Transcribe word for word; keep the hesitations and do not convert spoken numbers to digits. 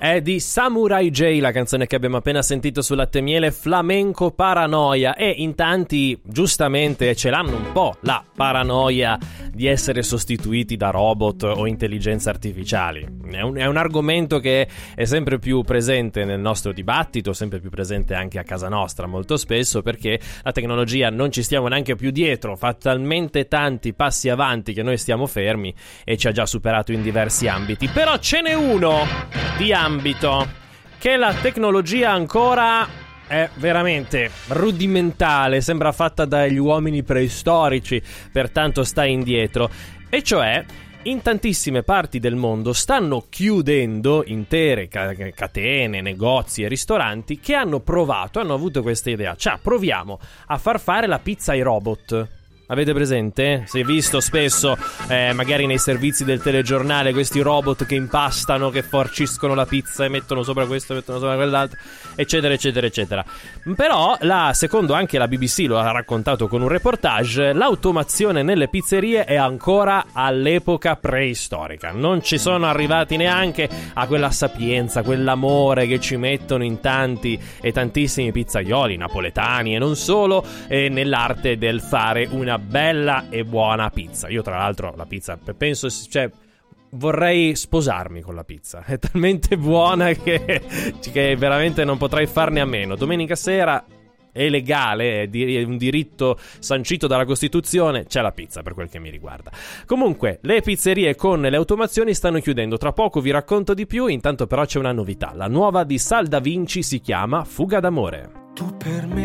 È di Samurai J, la canzone che abbiamo appena sentito su Latte e Miele, Flamenco Paranoia. E in tanti giustamente ce l'hanno un po' la paranoia di essere sostituiti da robot o intelligenze artificiali. È un, è un argomento che è sempre più presente nel nostro dibattito, sempre più presente anche a casa nostra molto spesso, perché la tecnologia non ci stiamo neanche più dietro, fa talmente tanti passi avanti che noi stiamo fermi e ci ha già superato in diversi ambiti. Però ce n'è uno di ambito che la tecnologia ancora è veramente rudimentale, sembra fatta dagli uomini preistorici, pertanto sta indietro, e cioè in tantissime parti del mondo stanno chiudendo intere catene, negozi e ristoranti che hanno provato, hanno avuto questa idea, cioè proviamo a far fare la pizza ai robot. Avete presente? Si è visto spesso eh, magari nei servizi del telegiornale questi robot che impastano, che farciscono la pizza e mettono sopra questo, mettono sopra quell'altro, eccetera eccetera eccetera. Però la, secondo anche la B B C lo ha raccontato con un reportage, l'automazione nelle pizzerie è ancora all'epoca preistorica. Non ci sono arrivati neanche a quella sapienza, quell'amore che ci mettono in tanti e tantissimi pizzaioli napoletani e non solo, eh, nell'arte del fare una bella e buona pizza. Io tra l'altro la pizza penso, cioè vorrei sposarmi con la pizza, è talmente buona che, che veramente non potrei farne a meno. Domenica sera è legale, è un diritto sancito dalla Costituzione, c'è la pizza per quel che mi riguarda. Comunque le pizzerie con le automazioni stanno chiudendo, tra poco vi racconto di più. Intanto però c'è una novità, la nuova di Sal Da Vinci si chiama Fuga d'amore. Tu per me